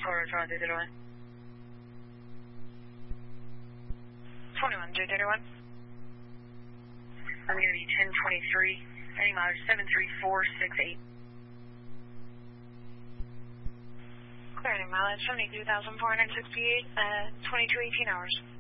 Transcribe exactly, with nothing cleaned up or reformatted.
Florida twenty-two thirty-one. twenty-one J thirty-one. I'm going to be ten twenty-three, heading mileage seven three four six eight. Clearing mileage seventy-two thousand four hundred sixty-eight at twenty-two eighteen hours.